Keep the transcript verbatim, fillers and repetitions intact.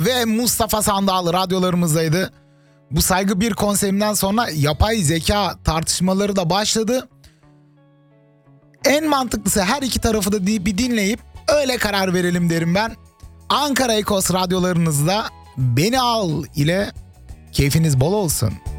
ve Mustafa Sandal radyolarımızdaydı. Bu Saygı bir konserinden sonra yapay zeka tartışmaları da başladı. En mantıklısı her iki tarafı da bir dinleyip öyle karar verelim derim ben. Ankara Ekos radyolarınızda Beni Al ile keyfiniz bol olsun.